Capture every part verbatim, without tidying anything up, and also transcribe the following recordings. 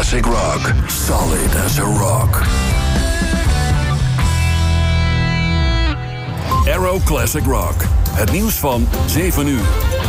classic rock. Solid as a rock. Arrow Classic Rock. Het nieuws van zeven uur.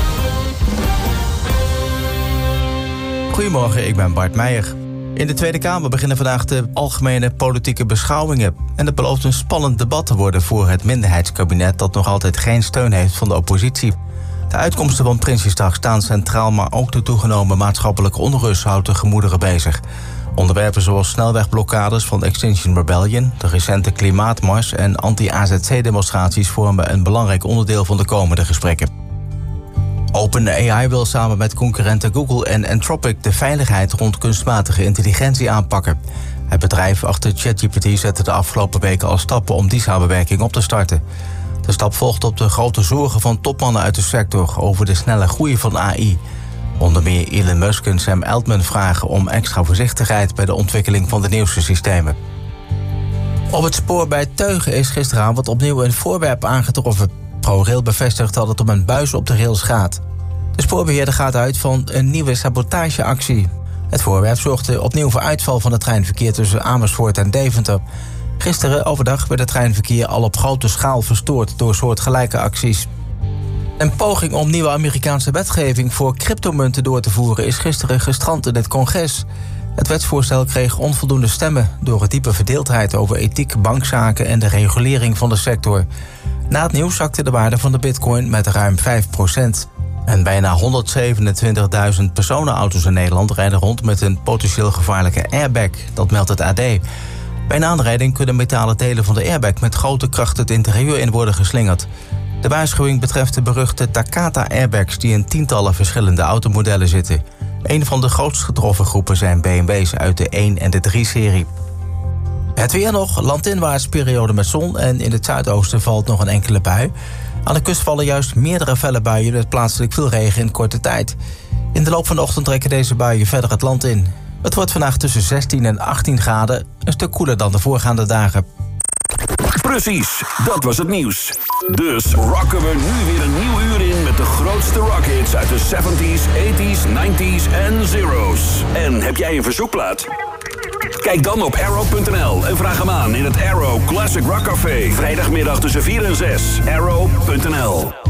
Goedemorgen, ik ben Bart Meijer. In de Tweede Kamer beginnen vandaag de algemene politieke beschouwingen. En het belooft een spannend debat te worden voor het minderheidskabinet dat nog altijd geen steun heeft van de oppositie. De uitkomsten van Prinsjesdag staan centraal, maar ook de toegenomen maatschappelijke onrust houdt de gemoederen bezig. Onderwerpen zoals snelwegblokkades van Extinction Rebellion, de recente klimaatmars en anti-A Z C-demonstraties vormen een belangrijk onderdeel van de komende gesprekken. OpenAI wil samen met concurrenten Google en Anthropic de veiligheid rond kunstmatige intelligentie aanpakken. Het bedrijf achter ChatGPT zette de afgelopen weken al stappen om die samenwerking op te starten. De stap volgt op de grote zorgen van topmannen uit de sector over de snelle groei van A I. Onder meer Elon Musk en Sam Altman vragen om extra voorzichtigheid bij de ontwikkeling van de nieuwste systemen. Op het spoor bij Teugen is gisteravond opnieuw een voorwerp aangetroffen. ProRail bevestigt dat het om een buis op de rails gaat. De spoorbeheerder gaat uit van een nieuwe sabotageactie. Het voorwerp zorgde opnieuw voor uitval van het treinverkeer tussen Amersfoort en Deventer. Gisteren overdag werd het treinverkeer al op grote schaal verstoord door soortgelijke acties. Een poging om nieuwe Amerikaanse wetgeving voor cryptomunten door te voeren is gisteren gestrand in het congres. Het wetsvoorstel kreeg onvoldoende stemmen door het diepe verdeeldheid over ethiek, bankzaken en de regulering van de sector. Na het nieuws zakte de waarde van de bitcoin met ruim vijf procent. En bijna honderdzevenentwintigduizend personenauto's in Nederland rijden rond met een potentieel gevaarlijke airbag. Dat meldt het A D. Bij een aanrijding kunnen metalen delen van de airbag met grote kracht het interieur in worden geslingerd. De waarschuwing betreft de beruchte Takata-airbags die in tientallen verschillende automodellen zitten. Een van de grootst getroffen groepen zijn B M W's uit de één en de drie-serie. Het weer nog, landinwaarts periode met zon en in het zuidoosten valt nog een enkele bui. Aan de kust vallen juist meerdere felle buien met plaatselijk veel regen in korte tijd. In de loop van de ochtend trekken deze buien verder het land in. Het wordt vandaag tussen zestien en achttien graden, een stuk koeler dan de voorgaande dagen. Precies, dat was het nieuws. Dus rocken we nu weer een nieuw uur in met de grootste rockhits uit de zeventies, tachtiger, negentiger en zero's. En heb jij een verzoekplaat? Kijk dan op arrow punt n l en vraag hem aan in het Arrow Classic Rock Café. Vrijdagmiddag tussen vier en zes. arrow punt n l